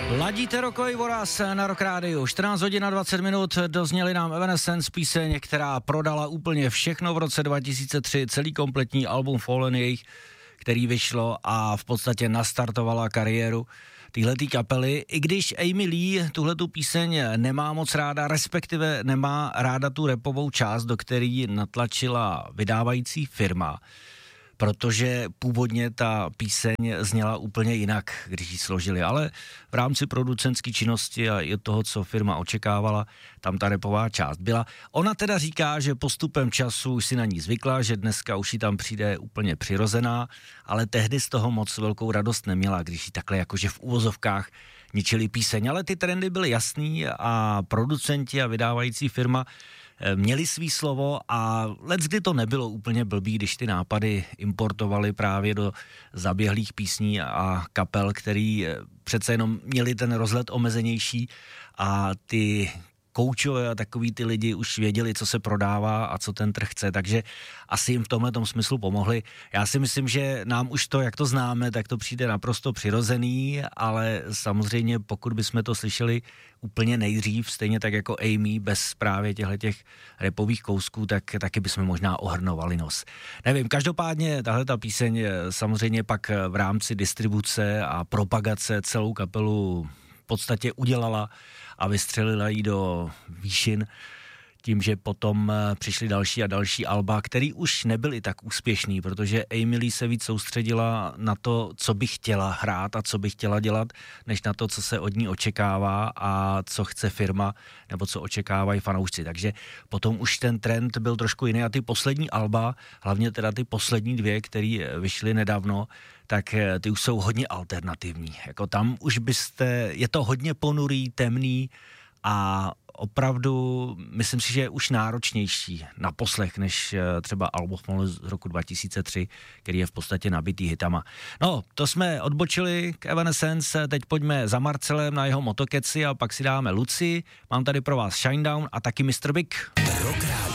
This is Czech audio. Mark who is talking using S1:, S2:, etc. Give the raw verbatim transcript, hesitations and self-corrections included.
S1: Ladíte rokový voraz na Rock Rádiu. čtrnáct hodin a dvacet minut dozněli nám Evanescence, píseň, která prodala úplně všechno v roce dva tisíce tři, celý kompletní album Fallen jejich, který vyšlo a v podstatě nastartovala kariéru téhletý kapely, i když Amy Lee tuhletu píseň nemá moc ráda, respektive nemá ráda tu rapovou část, do který natlačila vydávající firma, protože původně ta píseň zněla úplně jinak, když ji složili, ale v rámci producentské činnosti a i toho, co firma očekávala, tam ta rapová část byla. Ona teda říká, že postupem času už si na ní zvykla, že dneska už jí tam přijde úplně přirozená, ale tehdy z toho moc velkou radost neměla, když ji takhle jakože v uvozovkách ničili píseň, ale ty trendy byly jasný a producenti a vydávající firma měli svý slovo a leckdy to nebylo úplně blbý, když ty nápady importovali právě do zaběhlých písní a kapel, který přece jenom měli ten rozhled omezenější a ty koučové a takový ty lidi už věděli, co se prodává a co ten trh chce, takže asi jim v tomhletom smyslu pomohli. Já si myslím, že nám už to, jak to známe, tak to přijde naprosto přirozený, ale samozřejmě pokud bychom to slyšeli úplně nejdřív, stejně tak jako Amy, bez právě těchto rapových kousků, tak taky bychom možná ohrnovali nos. Nevím, každopádně tahle ta píseň samozřejmě pak v rámci distribuce a propagace celou kapelu v podstatě udělala a vystřelila ji do výšin tím, že potom přišly další a další alba, který už nebyly tak úspěšný, protože Amy Lee se víc soustředila na to, co by chtěla hrát a co by chtěla dělat, než na to, co se od ní očekává a co chce firma, nebo co očekávají fanoušci. Takže potom už ten trend byl trošku jiný a ty poslední alba, hlavně teda ty poslední dvě, které vyšly nedávno, tak ty už jsou hodně alternativní. Jako tam už byste, je to hodně ponurý, temný a opravdu myslím si, že je už náročnější na poslech, než třeba album z roku dva tisíce tři, který je v podstatě nabitý hitama. No, to jsme odbočili k Evanescence, teď pojďme za Marcelem na jeho motokeci a pak si dáme Luci. Mám tady pro vás Shinedown a taky mister Big.
S2: Rock